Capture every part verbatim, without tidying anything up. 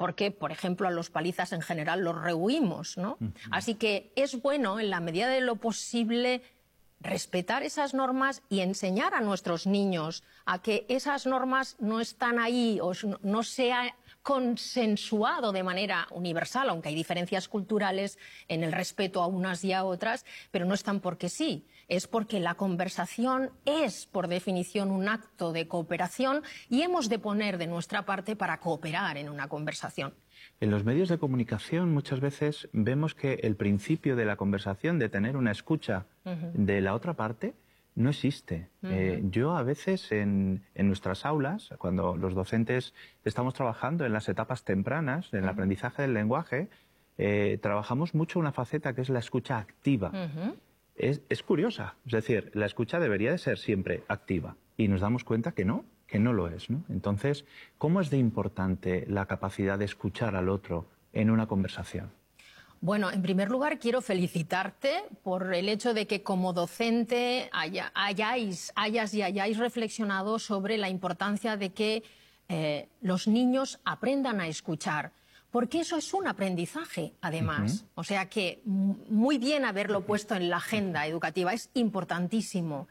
porque, por ejemplo, a los palizas en general los rehuimos, ¿no? Uh-huh. Así que es bueno, en la medida de lo posible, respetar esas normas y enseñar a nuestros niños a que esas normas no están ahí o no se ha consensuado de manera universal, aunque hay diferencias culturales en el respeto a unas y a otras, pero no están porque sí, es porque la conversación es, por definición, un acto de cooperación y hemos de poner de nuestra parte para cooperar en una conversación. En los medios de comunicación muchas veces vemos que el principio de la conversación, de tener una escucha uh-huh. de la otra parte, no existe. Uh-huh. eh, yo a veces en, en nuestras aulas, cuando los docentes estamos trabajando en las etapas tempranas, en el uh-huh. aprendizaje del lenguaje, eh, trabajamos mucho una faceta que es la escucha activa. Uh-huh. es, es curiosa, es decir, la escucha debería de ser siempre activa y nos damos cuenta que no. que no lo es, ¿no? Entonces, ¿cómo es de importante la capacidad de escuchar al otro en una conversación? Bueno, en primer lugar, quiero felicitarte por el hecho de que como docente haya, hayáis, hayas y hayáis reflexionado sobre la importancia de que eh, los niños aprendan a escuchar, porque eso es un aprendizaje, además. Uh-huh. O sea que muy bien haberlo puesto en la agenda educativa, es importantísimo.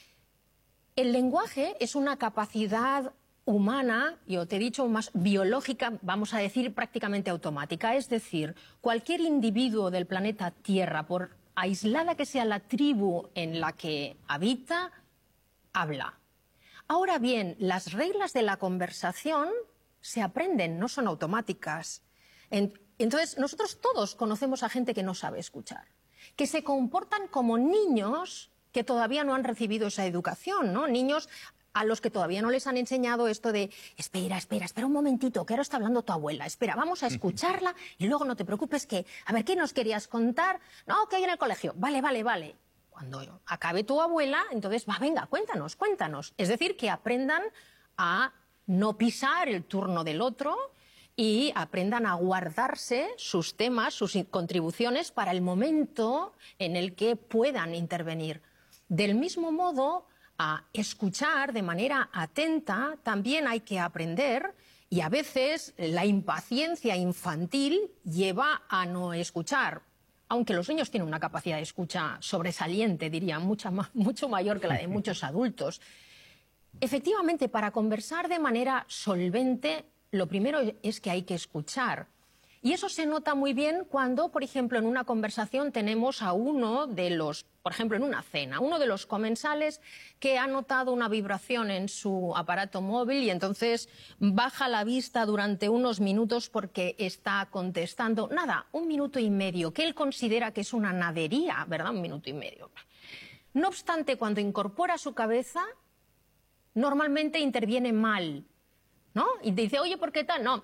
El lenguaje es una capacidad humana, yo te he dicho más biológica, vamos a decir prácticamente automática. Es decir, cualquier individuo del planeta Tierra, por aislada que sea la tribu en la que habita, habla. Ahora bien, las reglas de la conversación se aprenden, no son automáticas. Entonces, nosotros todos conocemos a gente que no sabe escuchar, que se comportan como niños que todavía no han recibido esa educación, ¿no? Niños a los que todavía no les han enseñado esto de espera, espera, espera un momentito, que ahora está hablando tu abuela, espera, vamos a escucharla y luego no te preocupes que, a ver, ¿qué nos querías contar? No, que hay en el colegio, vale, vale, vale. Cuando acabe tu abuela, entonces, va, venga, cuéntanos, cuéntanos. Es decir, que aprendan a no pisar el turno del otro y aprendan a guardarse sus temas, sus contribuciones para el momento en el que puedan intervenir. Del mismo modo, a escuchar de manera atenta también hay que aprender y a veces la impaciencia infantil lleva a no escuchar, aunque los niños tienen una capacidad de escucha sobresaliente, diría, mucha, mucho mayor que la de muchos adultos. Efectivamente, para conversar de manera solvente, lo primero es que hay que escuchar. Y eso se nota muy bien cuando, por ejemplo, en una conversación tenemos a uno de los, por ejemplo, en una cena, uno de los comensales que ha notado una vibración en su aparato móvil y entonces baja la vista durante unos minutos porque está contestando, nada, un minuto y medio, que él considera que es una nadería, ¿verdad? Un minuto y medio. No obstante, cuando incorpora su cabeza, normalmente interviene mal, ¿no? Y dice, oye, ¿por qué tal? No.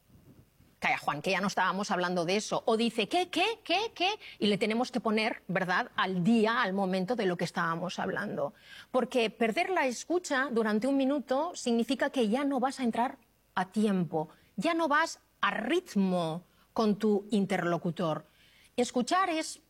Calla, Juan, que ya no estábamos hablando de eso. O dice, ¿qué, qué, qué, qué? Y le tenemos que poner, ¿verdad?, al día, al momento de lo que estábamos hablando. Porque perder la escucha durante un minuto significa que ya no vas a entrar a tiempo, ya no vas a ritmo con tu interlocutor. Escuchar es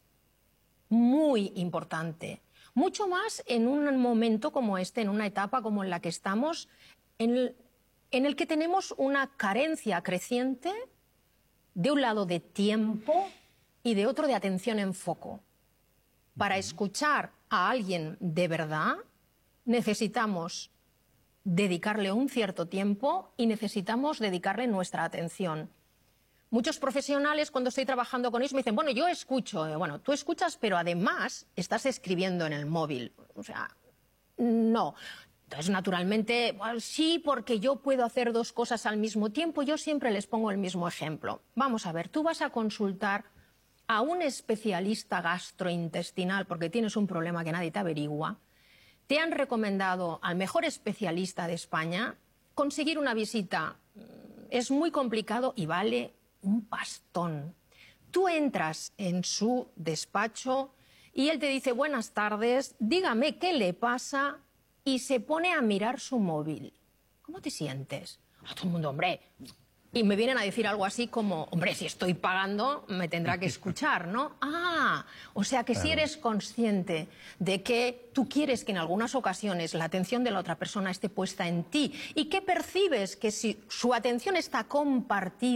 muy importante, mucho más en un momento como este, en una etapa como en la que estamos, en el, en el que tenemos una carencia creciente de un lado de tiempo y de otro de atención en foco. Para escuchar a alguien de verdad necesitamos dedicarle un cierto tiempo y necesitamos dedicarle nuestra atención. Muchos profesionales, cuando estoy trabajando con ellos, me dicen, bueno, yo escucho. Bueno, tú escuchas, pero además estás escribiendo en el móvil. O sea, no. Entonces, naturalmente, bueno, sí, porque yo puedo hacer dos cosas al mismo tiempo. Yo siempre les pongo el mismo ejemplo. Vamos a ver, tú vas a consultar a un especialista gastrointestinal porque tienes un problema que nadie te averigua. Te han recomendado al mejor especialista de España. Conseguir una visita es muy complicado y vale un pastón. Tú entras en su despacho y él te dice, buenas tardes, dígame qué le pasa, y se pone a mirar su móvil. ¿Cómo te sientes? A todo el mundo, hombre. Y me vienen a decir algo así como, hombre, si estoy pagando, me tendrá que escuchar, ¿no? Ah, o sea que si eres consciente de que tú quieres que en algunas ocasiones la atención de la otra persona esté puesta en ti y que percibes que si su atención está compartida,